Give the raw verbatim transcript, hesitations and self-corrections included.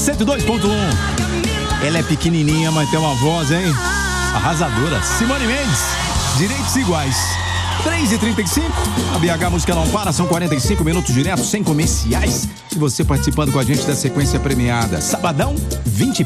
cento e dois ponto um. Ela é pequenininha, mas tem uma voz, hein? Arrasadora. Simone Mendes, Direitos Iguais. três e trinta e cinco, a B H Música Não Para, são quarenta e cinco minutos direto, sem comerciais. E você participando com a gente da sequência premiada. Sabadão, vinte